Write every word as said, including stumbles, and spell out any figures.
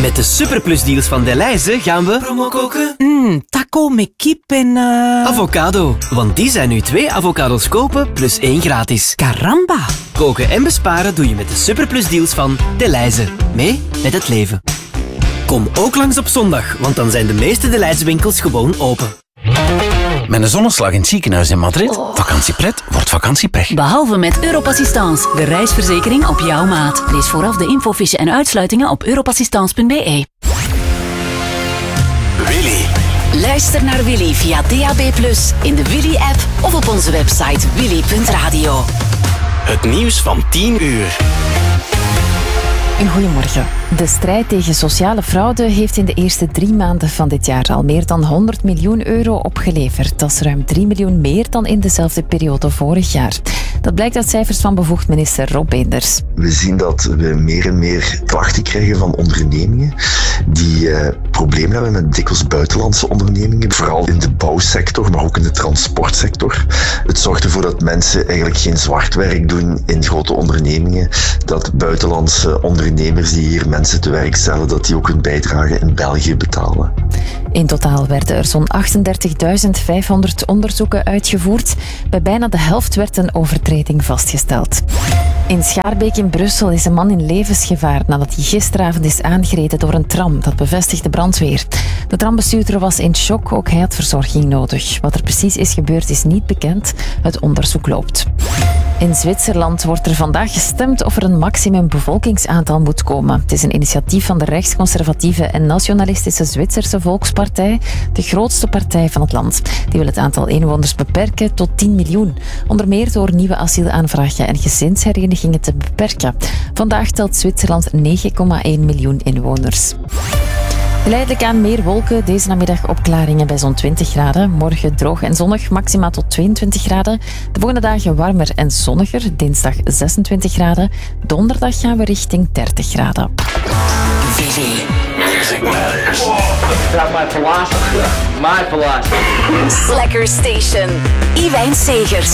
Met de Superplus deals van Delhaize gaan we promo koken. Mm, taco met kip en... Uh... Avocado. Want die zijn nu twee avocados kopen plus één gratis. Caramba. Koken en besparen doe je met de Superplus deals van Delhaize. Mee met het leven. Kom ook langs op zondag, want dan zijn de meeste Delhaize winkels gewoon open. Met een zonneslag in het ziekenhuis in Madrid. Vakantiepret wordt vakantiepech. Behalve met Europassistance, de reisverzekering op jouw maat. Lees vooraf de infofiche en uitsluitingen op europassistance punt b e. Willy. Luister naar Willy via D A B plus, in de Willy-app of op onze website willy punt radio. Het nieuws van tien uur. Goedemorgen. De strijd tegen sociale fraude heeft in de eerste drie maanden van dit jaar al meer dan honderd miljoen euro opgeleverd. Dat is ruim drie miljoen meer dan in dezelfde periode vorig jaar. Dat blijkt uit cijfers van bevoegd minister Rob Beenders. We zien dat we meer en meer klachten krijgen van ondernemingen die uh, problemen hebben met dikwijls buitenlandse ondernemingen. Vooral in de bouwsector, maar ook in de transportsector. Het zorgt ervoor dat mensen eigenlijk geen zwart werk doen in grote ondernemingen. Dat buitenlandse ondernemers die hier mensen te werk stellen, dat die ook hun bijdrage in België betalen. In totaal werden er zo'n achtendertigduizend vijfhonderd onderzoeken uitgevoerd. Bij bijna de helft werd een overtreding vastgesteld. In Schaarbeek in Brussel is een man in levensgevaar nadat hij gisteravond is aangereden door een tram. Dat bevestigt de brandweer. De trambestuurder was in shock, ook hij had verzorging nodig. Wat er precies is gebeurd is niet bekend. Het onderzoek loopt. In Zwitserland wordt er vandaag gestemd of er een maximum bevolkingsaantal moet komen. Het is een initiatief van de rechtsconservatieve en nationalistische Zwitserse Volkspartij, de grootste partij van het land. Die wil het aantal inwoners beperken tot tien miljoen. Onder meer door nieuwe asielaanvragen en gezinsherenigingen te beperken. Vandaag telt Zwitserland negen komma één miljoen inwoners. Geleidelijk aan meer wolken, deze namiddag opklaringen bij zo'n twintig graden. Morgen droog en zonnig, maxima tot tweeëntwintig graden. De volgende dagen warmer en zonniger, dinsdag zesentwintig graden. Donderdag gaan we richting dertig graden. Willy. Music matters. That's my philosophy. My philosophy. Slacker Station. Iwijn Segers.